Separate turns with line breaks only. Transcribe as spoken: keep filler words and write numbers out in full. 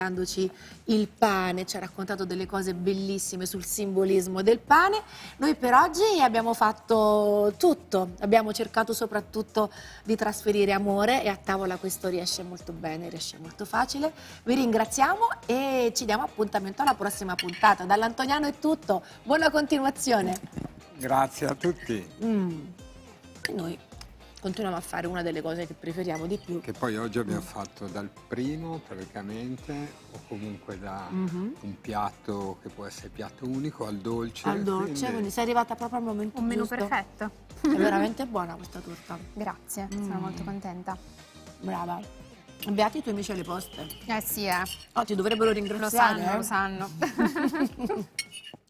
il pane, ci ha raccontato delle cose bellissime sul simbolismo del pane. Noi per oggi abbiamo fatto tutto, abbiamo cercato soprattutto di trasferire amore e a tavola questo riesce molto bene, riesce molto facile. Vi ringraziamo e ci diamo appuntamento alla prossima puntata. Dall'Antoniano è tutto, buona continuazione.
Grazie a tutti.
Mm. E noi continuiamo a fare una delle cose che preferiamo di più.
Che poi oggi abbiamo fatto dal primo praticamente, o comunque da
Mm-hmm.
un piatto che può essere piatto unico al dolce.
Al dolce, quindi,
quindi
sei arrivata proprio al momento
Un menù
giusto.
perfetto.
È veramente buona questa torta.
Grazie,
Mm.
sono molto contenta.
Brava. Beati i tuoi amici alle poste.
Eh sì, eh.
Oh, ti dovrebbero
Lo
ringraziare.
sanno, lo
eh.
sanno.